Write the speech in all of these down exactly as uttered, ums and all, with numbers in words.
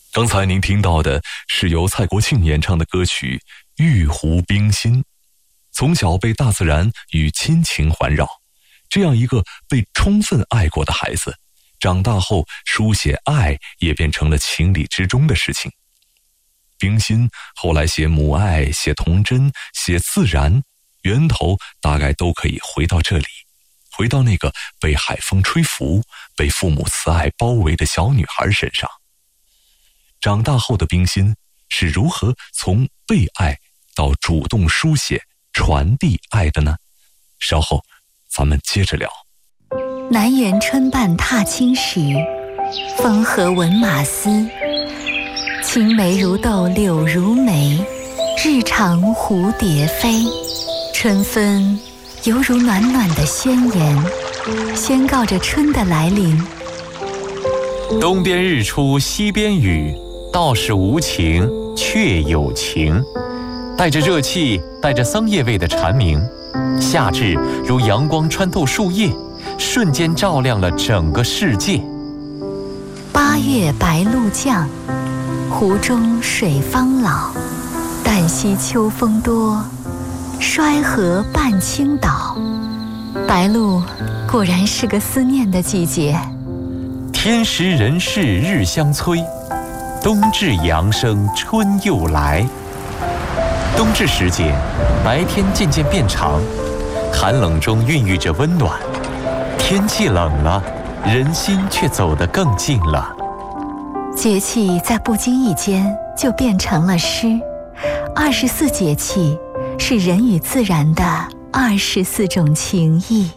刚才您听到的是由蔡国庆演唱的歌曲《玉壶冰心》。从小被大自然与亲情环绕，这样一个被充分爱过的孩子，长大后书写爱也变成了情理之中的事情。冰心后来写母爱，写童真，写自然，源头大概都可以回到这里，回到那个被海风吹拂，被父母慈爱包围的小女孩身上。长大后的冰心是如何从被爱到主动书写传递爱的呢？稍后咱们接着聊。 南园春半踏青时，风和闻马嘶。青梅如豆柳如眉，日长蝴蝶飞。春分犹如暖暖的宣言，宣告着春的来临。 东边日出西边雨，道是无晴却有晴。带着热气，带着桑叶味的蝉鸣，夏至如阳光穿透树叶，瞬间照亮了整个世界。 八月白露降，湖中水方老。旦夕秋风多，衰河半倾倒。白露果然是个思念的季节。 天时人事日相催，冬至阳生春又来。冬至时节，白天渐渐变长，寒冷中孕育着温暖。天气冷了，人心却走得更近了。 节气在不经意间就变成了诗。二十四节气是人与自然的二十四种情谊。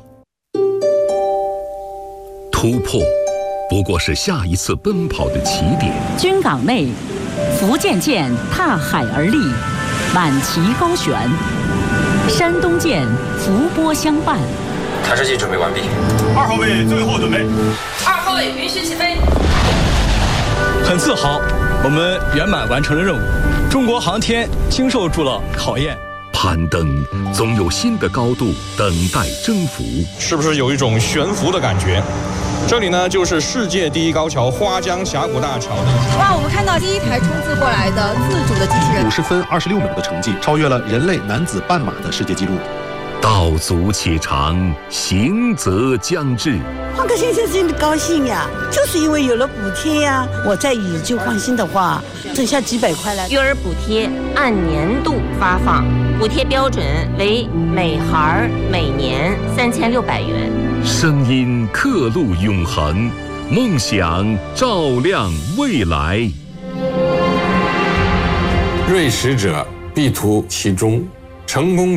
突破不过是下一次奔跑的起点。 军港内，福建舰踏海而立，满旗高悬；山东舰伏波相伴。 弹射器准备完毕。 二号位最后准备。 二号位允许起飞。 很自豪，我们圆满完成了任务。中国航天经受住了考验。 攀登总有新的高度等待征服。 是不是有一种悬浮的感觉？这里呢，就是世界第一高桥花江峡谷大桥。 哇，我们看到第一台冲刺过来的自主的机器人， 五十分二十六秒的成绩，超越了人类男子半马的世界纪录。 道阻且长，行则将至。 换个先生真的高兴呀，就是因为有了补贴呀。我在以旧换新的话，剩下几百块了。 育儿补贴按年度发放，补贴标准为每孩每年三千六百元。 声音刻录永恒，梦想照亮未来。 锐识者必图其中，成功